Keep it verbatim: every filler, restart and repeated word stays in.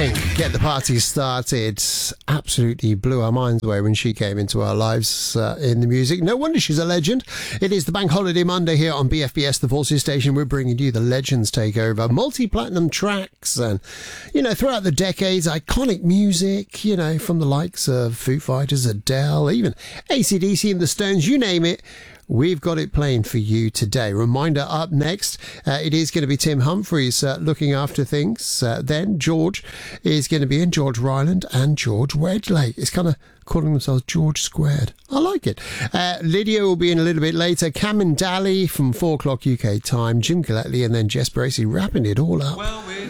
Pink, Get the Party Started. Absolutely blew our minds away when she came into our lives uh, in the music. No wonder she's a legend. It is the Bank Holiday Monday here on B F B S, the Voices Station. We're bringing you the Legends Takeover. Multi-platinum tracks and, you know, throughout the decades, iconic music, you know, from the likes of Foo Fighters, Adele, even A C D C and the Stones, you name it. We've got it playing for you today. Reminder up next, uh, it is going to be Tim Humphries uh, looking after things. Uh, then George is going to be in, George Ryland and George Wedlake. It's kind of calling themselves George Squared. I like it. Uh, Lydia will be in a little bit later. Cameron Daly from four o'clock U K time, Jim Colletley, and then Jess Bracey wrapping it all up. Well, we